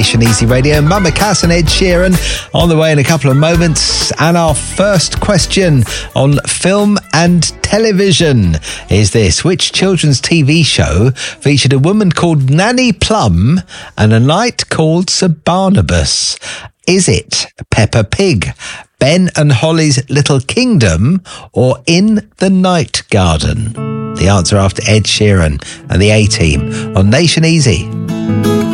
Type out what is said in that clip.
Nation Easy Radio. Mama Cass and Ed Sheeran on the way in a couple of moments. And our first question on film and television is this. Which children's TV show featured a woman called Nanny Plum and a knight called Sir Barnabas? Is it Peppa Pig, Ben and Holly's Little Kingdom, or In the Night Garden? The answer after Ed Sheeran and the A-Team on Nation Easy.